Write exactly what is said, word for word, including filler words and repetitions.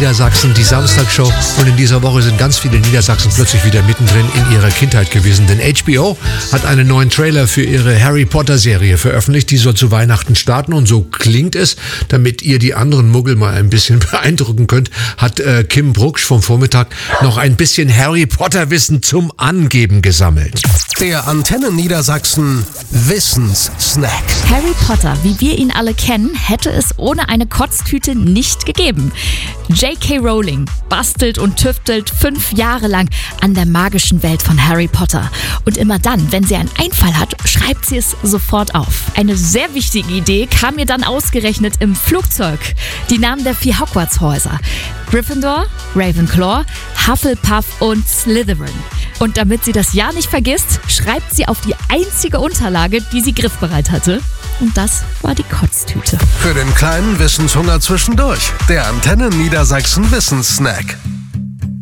Niedersachsen, die Samstagshow. Und in dieser Woche sind ganz viele Niedersachsen plötzlich wieder mittendrin in ihrer Kindheit gewesen. Denn H B O hat einen neuen Trailer für ihre Harry Potter Serie veröffentlicht. Die soll zu Weihnachten starten und so klingt es. Damit ihr die anderen Muggel mal ein bisschen beeindrucken könnt, hat äh, Kim Brucksch vom Vormittag noch ein bisschen Harry Potter Wissen zum Angeben gesammelt. Der Antenne Niedersachsen Wissenssnack. Harry Potter, wie wir ihn alle kennen, hätte es ohne eine Kotztüte nicht gegeben. J K Rowling bastelt und tüftelt fünf Jahre lang an der magischen Welt von Harry Potter. Und immer dann, wenn sie einen Einfall hat, schreibt sie es sofort auf. Eine sehr wichtige Idee kam ihr dann ausgerechnet im Flugzeug. Die Namen der vier Hogwarts-Häuser: Gryffindor, Ravenclaw, Hufflepuff und Slytherin. Und damit sie das ja nicht vergisst, schreibt sie auf die einzige Unterlage, die sie griffbereit hatte. Und das war die Kotztüte. Für den kleinen Wissenshunger zwischendurch. Der Antenne Niedersachsen Wissenssnack.